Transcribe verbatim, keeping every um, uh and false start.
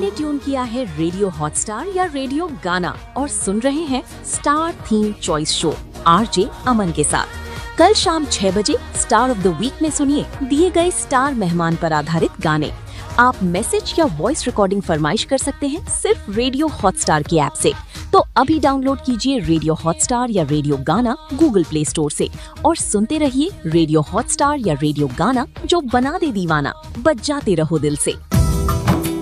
आपने ट्यून किया है रेडियो हॉटस्टार या रेडियो गाना और सुन रहे हैं star theme choice show RJ अमन के साथ। कल शाम छह बजे स्टार ऑफ द वीक में सुनिए दिए गए स्टार मेहमान पर आधारित गाने। आप मैसेज या वॉइस रिकॉर्डिंग फरमाइश कर सकते हैं सिर्फ रेडियो हॉटस्टार की ऐप से। तो अभी डाउनलोड कीजिए रेडियो हॉटस्टार या रेडियो गाना गूगल प्ले स्टोर से और सुनते रहिए रेडियो हॉटस्टार या रेडियो गाना, जो बना दे दीवाना, बज जाते रहो दिल से।